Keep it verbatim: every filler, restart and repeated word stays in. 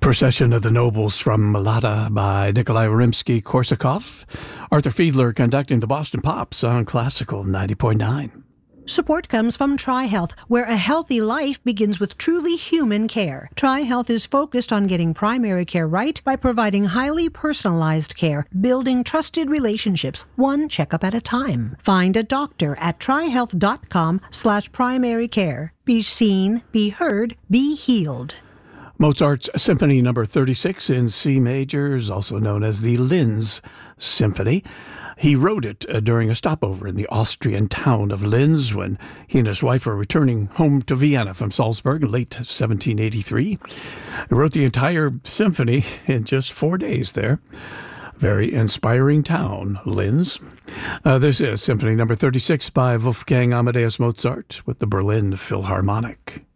Procession of the Nobles from Mlada by Nikolai Rimsky-Korsakov. Arthur Fiedler conducting the Boston Pops on Classical ninety point nine. Support comes from TriHealth, where a healthy life begins with truly human care. TriHealth is focused on getting primary care right by providing highly personalized care, building trusted relationships, one checkup at a time. Find a doctor at trihealth.com slash primary care. Be seen, be heard, be healed. Mozart's Symphony Number thirty-six in C major is also known as the Linz Symphony. He wrote it uh, during a stopover in the Austrian town of Linz when he and his wife were returning home to Vienna from Salzburg in late seventeen eighty-three. He wrote the entire symphony in just four days there. Very inspiring town, Linz. Uh, this is Symphony Number thirty-six by Wolfgang Amadeus Mozart with the Berlin Philharmonic.